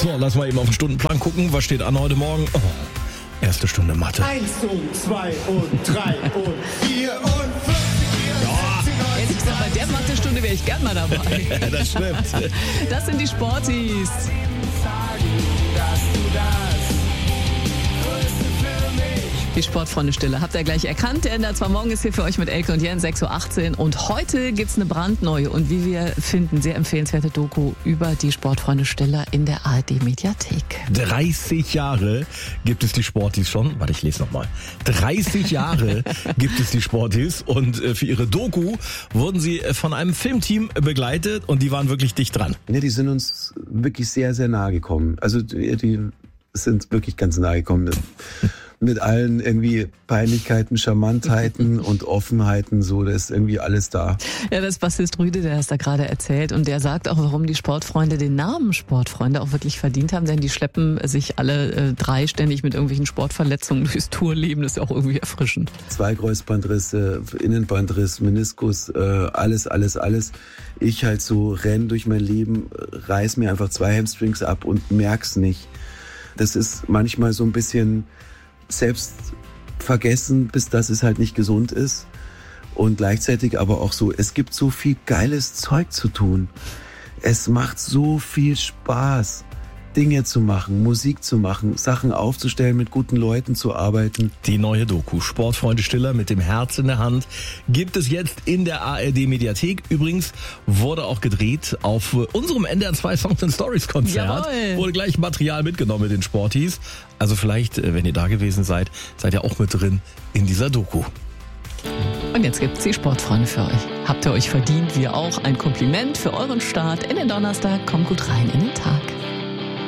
So, lass mal eben auf den Stundenplan gucken. Was steht an heute Morgen? Oh, erste Stunde Mathe. 1 und 2 und 3 und 4 und 5. Ehrlich gesagt, bei der Mathestunde wäre ich gern mal dabei. Das stimmt. Das sind die Sportis. Die Sportfreunde-Stille. Habt ihr gleich erkannt? Der Ender zwar morgen ist hier für euch mit Elke und Jens, 6.18 Uhr. Und heute gibt's eine brandneue und wie wir finden, sehr empfehlenswerte Doku über die Sportfreunde-Stille in der ARD-Mediathek. 30 Jahre gibt es die Sportis schon. Warte, ich lese nochmal. 30 Jahre gibt es die Sportis und für ihre Doku wurden sie von einem Filmteam begleitet und die waren wirklich dicht dran. Ja, die sind uns wirklich sehr, sehr nahe gekommen. Also die sind wirklich ganz nahe gekommen. Mit allen irgendwie Peinlichkeiten, Charmantheiten und Offenheiten, so, da ist irgendwie alles da. Ja, das ist Bassist Rüde, der es da gerade erzählt und der sagt auch, warum die Sportfreunde den Namen Sportfreunde auch wirklich verdient haben, denn die schleppen sich alle drei ständig mit irgendwelchen Sportverletzungen durchs Tourleben, das ist ja auch irgendwie erfrischend. 2 Kreuzbandrisse, Innenbandriss, Meniskus, alles. Ich halt so renn durch mein Leben, reiß mir einfach 2 Hamstrings ab und merk's nicht. Das ist manchmal so ein bisschen selbst vergessen, bis dass es halt nicht gesund ist. Und gleichzeitig aber auch so, es gibt so viel geiles Zeug zu tun. Es macht so viel Spaß, Dinge zu machen, Musik zu machen, Sachen aufzustellen, mit guten Leuten zu arbeiten. Die neue Doku Sportfreunde Stiller mit dem Herz in der Hand gibt es jetzt in der ARD-Mediathek. Übrigens wurde auch gedreht auf unserem NDR 2 Songs and Stories Konzert. Jawohl. Wurde gleich Material mitgenommen mit den Sportis. Also vielleicht, wenn ihr da gewesen seid, seid ihr auch mit drin in dieser Doku. Und jetzt gibt's die Sportfreunde für euch. Habt ihr euch verdient, wir auch. Ein Kompliment für euren Start in den Donnerstag. Kommt gut rein in den Tag.